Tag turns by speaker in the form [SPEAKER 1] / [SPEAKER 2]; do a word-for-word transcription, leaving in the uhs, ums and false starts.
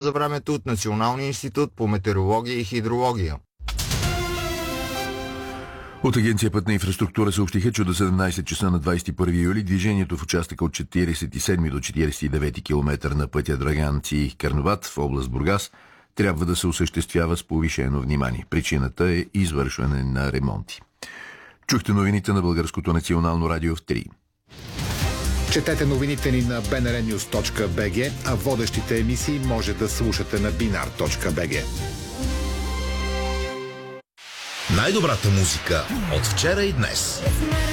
[SPEAKER 1] за времето от Националния институт по метеорология и хидрология.
[SPEAKER 2] От Агенция Пътна инфраструктура съобщиха, че до седемнайсет часа на двайсет и първи юли движението в участъка от четирийсет и седми до четирийсет и девети километър на пътя Драганци-Карнобат в област Бургас трябва да се осъществява с повишено внимание. Причината е извършване на ремонти. Чухте новините на Българското национално радио в три.
[SPEAKER 3] Четете новините ни на би ен ар нюз точка би джи, а водещите емисии може да слушате на бинар точка би джи.
[SPEAKER 4] Най-добрата музика от вчера и днес.